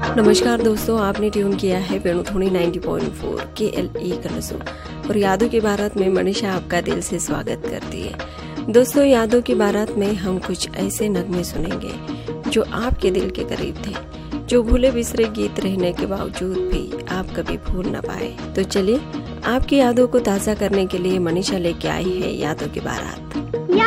नमस्कार दोस्तों, आपने ट्यून किया है वेणुध्वनि 90.4 KLE कनसू और यादों की बारात में मनीषा आपका दिल से स्वागत करती है। दोस्तों, यादों की बारात में हम कुछ ऐसे नगमे सुनेंगे जो आपके दिल के करीब थे, जो भूले बिसरे गीत रहने के बावजूद भी आप कभी भूल न पाए। तो चलिए, आपकी यादों को ताज़ा करने के लिए मनीषा लेके आई है यादों की बारात।